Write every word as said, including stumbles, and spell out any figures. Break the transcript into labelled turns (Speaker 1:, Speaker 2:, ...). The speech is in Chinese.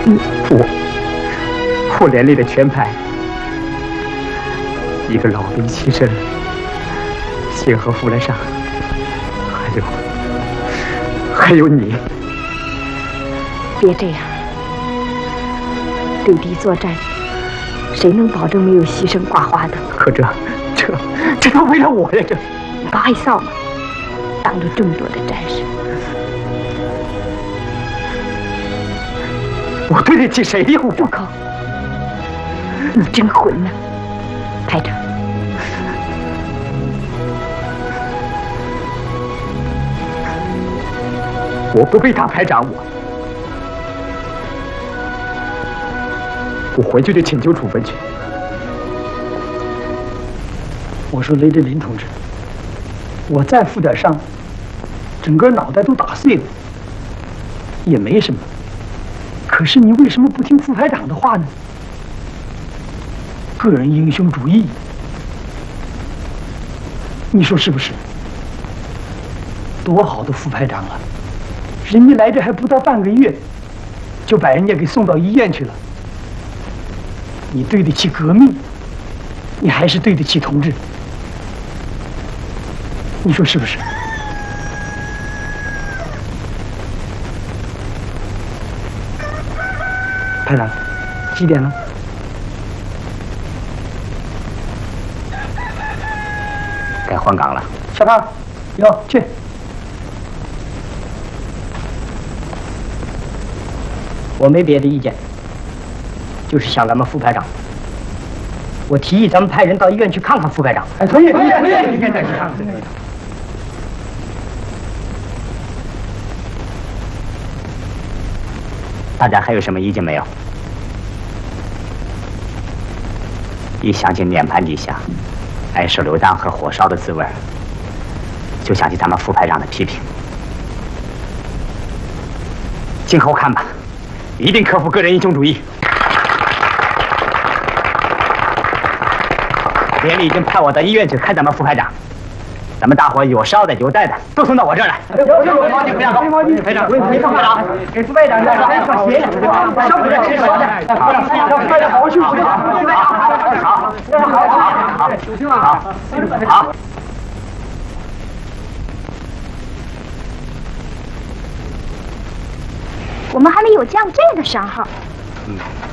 Speaker 1: 我我连累了全排，一个老兵牺牲了，幸好扶来上，还有还有你。
Speaker 2: 别这样，对敌作战，谁能保证没有牺牲挂花的？
Speaker 1: 可这这这都为了我呀！这
Speaker 2: 你不害臊吗？当着这么多的战士，
Speaker 1: 我对得起谁呀？
Speaker 2: 住口！你真混呐，排长。
Speaker 1: 我不配当排长，我我回去就请求处分去。
Speaker 3: 我说雷德林同志，我再负点伤，整个脑袋都打碎了，也没什么。可是你为什么不听副排长的话呢？个人英雄主义，你说是不是？多好的副排长啊！人家来这还不到半个月，就把人家给送到医院去了。你对得起革命，你还是对得起同志。你说是不是？排长，几点了？
Speaker 1: 该换岗了。
Speaker 3: 小胖，有去。
Speaker 4: 我没别的意见，就是想咱们副排长。我提议咱们派人到医院去看看副排长。
Speaker 3: 哎，同意，同意，同意，应该再去看看。
Speaker 1: 大家还有什么意见没有？一想起碾盘底下挨手榴弹和火烧的滋味，就想起咱们副排长的批评。今后看吧，一定克服个人英雄主义。连里已经派我到医院去看咱们副排长，咱们大伙有烧的有带的都送到我这儿来。有有有，毛巾不要走，毛巾排长，给副排长，给副排长带上双鞋，烧的吃烧的，好，让副排长好好休息。好，好，好，好，休息了啊，好。
Speaker 5: 我们还没有降这个伤号。
Speaker 1: 嗯，